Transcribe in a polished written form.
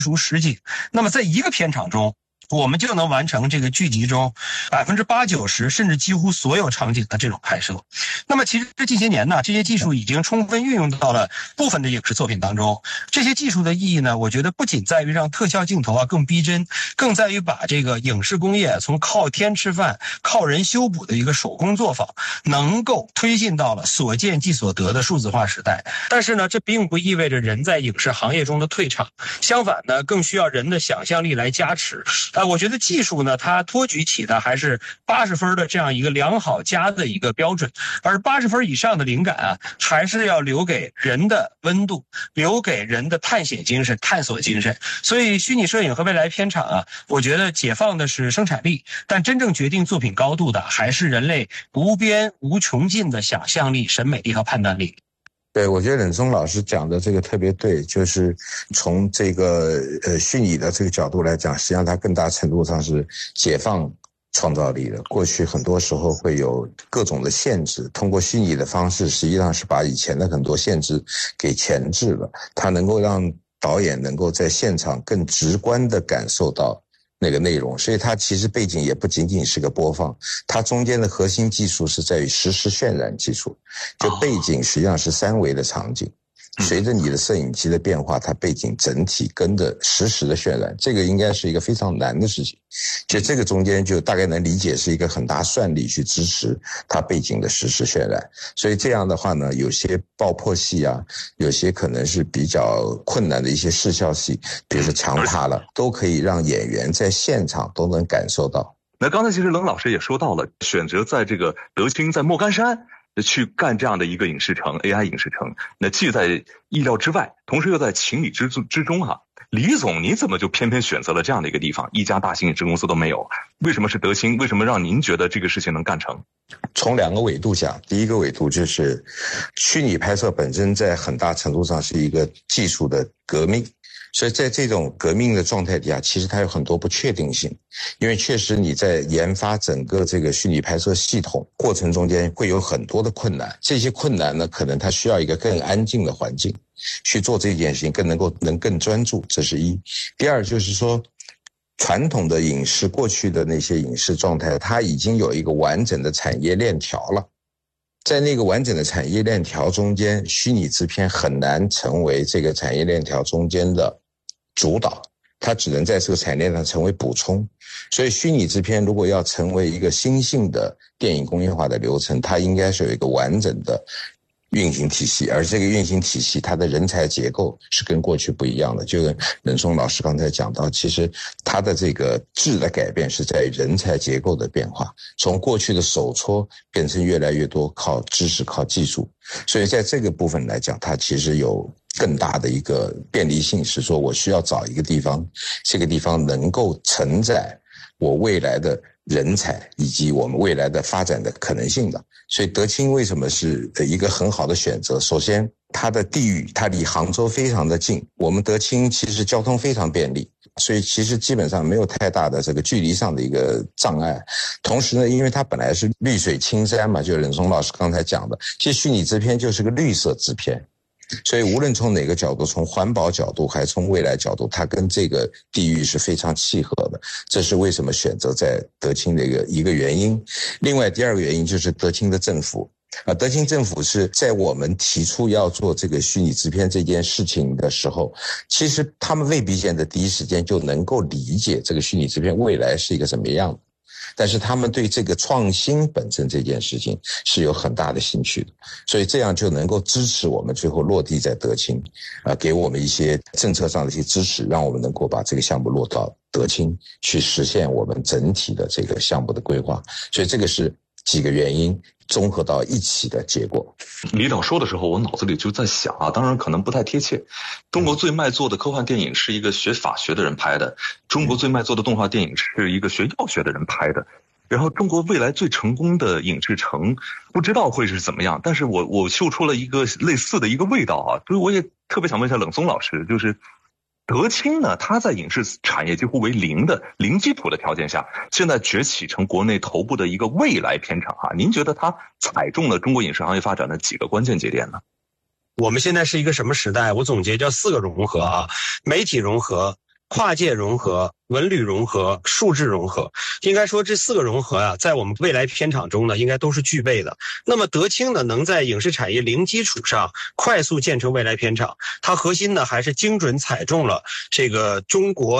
熟实景，那么在一个片场中，我们就能完成这个剧集中80%-90%甚至几乎所有场景的这种拍摄。那么其实近些年呢，这些技术已经充分运用到了部分的影视作品当中。这些技术的意义呢，我觉得不仅在于让特效镜头更逼真，更在于把这个影视工业从靠天吃饭、靠人修补的一个手工作坊，能够推进到了所见即所得的数字化时代。但是呢，这并不意味着人在影视行业中的退场，相反呢，更需要人的想象力来加持。我觉得技术呢，它托举起的还是80分的这样一个良好佳的一个标准，而80分以上的灵感啊，还是要留给人的温度，留给人的探险精神、探索精神。所以虚拟摄影和未来片场啊，我觉得解放的是生产力，但真正决定作品高度的还是人类无边无穷尽的想象力、审美力和判断力。 对，我觉得冷松老师讲的这个特别对，就是从这个虚拟的这个角度来讲，实际上它更大程度上是解放创造力的。过去很多时候会有各种的限制，通过虚拟的方式，实际上是把以前的很多限制给钳制了。它能够让导演能够在现场更直观地感受到那个内容，所以它其实背景也不仅仅是个播放，它中间的核心技术是在于实时渲染技术，就背景实际上是3维的场景，随着你的摄影机的变化，它背景整体跟着实时的渲染，这个应该是一个非常难的事情。就这个中间就大概能理解是一个很大算力去支持它背景的实时渲染。所以这样的话呢，有些爆破戏啊，有些可能是比较困难的一些视效戏，比如说强趴了，都可以让演员在现场都能感受到。 那刚才其实冷老师也说到了，选择在这个德清在莫干山去干这样的一个影视城 AI 影视城，那既在意料之外，同时又在情理之中哈。李总，你怎么就偏偏选择了这样的一个地方？一家大型影视公司都没有，为什么是德清？为什么让您觉得这个事情能干成？ 从2个维度讲，第一个维度就是虚拟拍摄本身在很大程度上是一个技术的革命，所以在这种革命的状态底下，其实它有很多不确定性，因为确实你在研发整个这个虚拟拍摄系统过程中间会有很多的困难，这些困难呢，可能它需要一个更安静的环境去做这件事情，能更专注，这是一。第二就是说，传统的影视过去的那些影视状态，它已经有一个完整的产业链条了。在那个完整的产业链条中间，虚拟制片很难成为这个产业链条中间的主导，它只能在这个产业链上成为补充。所以虚拟制片如果要成为一个新兴的电影工业化的流程，它应该是有一个完整的运行体系，而这个运行体系它的人才结构是跟过去不一样的。就跟冷松老师刚才讲到，其实它的这个质的改变是在于人才结构的变化，从过去的手搓变成越来越多靠知识靠技术。所以在这个部分来讲，它其实有更大的一个便利性，是说我需要找一个地方，这个地方能够承载我未来的人才以及我们未来的发展的可能性的。所以德清为什么是一个很好的选择？首先它的地域，它离杭州非常的近，我们德清其实交通非常便利，所以其实基本上没有太大的这个距离上的一个障碍。同时呢，因为它本来是绿水青山嘛，就冷松老师刚才讲的，其实虚拟制片就是个绿色制片，所以无论从哪个角度，从环保角度还是从未来角度，它跟这个地域是非常契合的，这是为什么选择在德清的一个原因。另外第二个原因就是德清的政府德清政府是在我们提出要做这个虚拟制片这件事情的时候，其实他们未必现在第一时间就能够理解这个虚拟制片未来是一个什么样的，但是他们对这个创新本身这件事情是有很大的兴趣的，所以这样就能够支持我们最后落地在德清，给我们一些政策上的一些支持，让我们能够把这个项目落到德清去实现我们整体的这个项目的规划。所以这个是几个原因综合到一起的结果。 李导说的时候，我脑子里就在想啊，当然可能不太贴切。中国最卖座的科幻电影是一个学法学的人拍的，中国最卖座的动画电影是一个学药学的人拍的。然后中国未来最成功的影视城，不知道会是怎么样，但是我嗅出了一个类似的一个味道啊，所以我也特别想问一下冷松老师，就是德清呢，它在影视产业几乎为零基础的条件下，现在崛起成国内头部的一个未来片场哈，您觉得它踩中了中国影视行业发展的几个关键节点呢？ 我们现在是一个什么时代？我总结叫4个融合啊：媒体融合、 跨界融合、文旅融合、数字融合。应该说这4个融合啊，在我们未来片场中呢，应该都是具备的。那么德清呢，能在影视产业零基础上快速建成未来片场，它核心呢还是精准踩中了这个中国